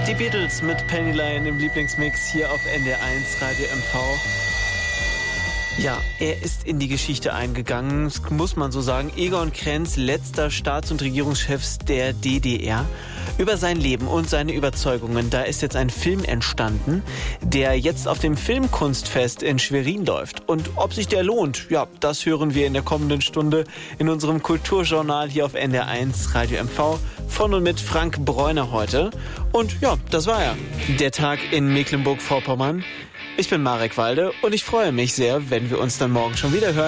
Die Beatles mit Penny Lane im Lieblingsmix hier auf NDR1 Radio MV. Ja, er ist in die Geschichte eingegangen, das muss man so sagen. Egon Krenz, letzter Staats- und Regierungschef der DDR. Über sein Leben und seine Überzeugungen, da ist jetzt ein Film entstanden, der jetzt auf dem Filmkunstfest in Schwerin läuft. Und ob sich der lohnt, ja, das hören wir in der kommenden Stunde in unserem Kulturjournal hier auf NDR1 Radio MV von und mit Frank Bräuner heute. Und ja, das war er, der Tag in Mecklenburg-Vorpommern. Ich bin Marek Walde und ich freue mich sehr, wenn wir uns dann morgen schon wieder hören.